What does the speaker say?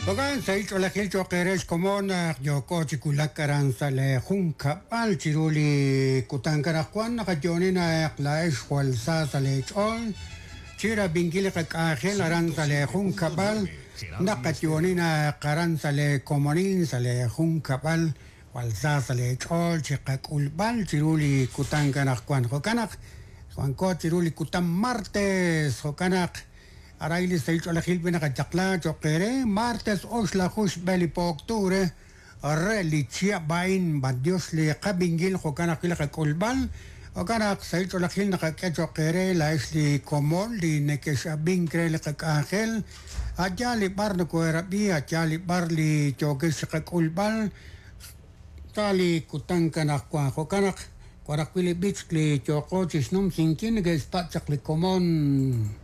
Bagan sa ito lakil chokeres komona yoko chikulakaran sa le hunka al chiruli kutangkarakwan nakajoni na yaklaish walsa sa le chol chira bingili kakahel aran sa le hunka bal nakajoni na karan sa le komonin sa le hunka bal walsa sa le chol chikakulbal chiruli kutangkarakwan hokanak Juan ko chiruli kutam martes hokanak Arailis sa ito alakil pinakajakla chokere martes osla hush beli po oktubre areli chia bain badios li kabingil ko kanak kila kakulbal o kanak sa ito alakil nakakachokere lais li komol li nekesabing krele kakahel ajali bar na kuerabi ajali bar li chokes kakulbal tali kutang kanak kwa ko kanak Kwarakwili beach li choko chisnum singkin gespat chakli komon